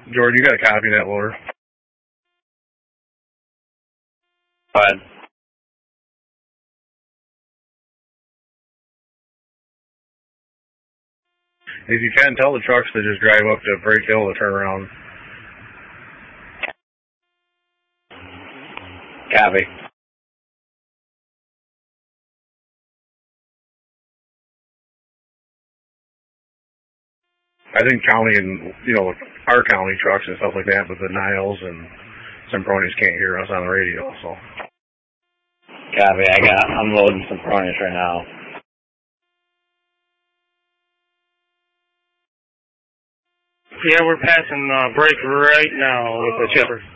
Jordan, you got a copy of that loader? Go ahead. If you can, tell the trucks to just drive up to Break Hill to turn around. Copy. I think county and, our county trucks and stuff like that, but the Niles and Sempronius can't hear us on the radio, so. Copy. I got unloading Sempronius right now. Yeah, we're passing break right now with the chipper.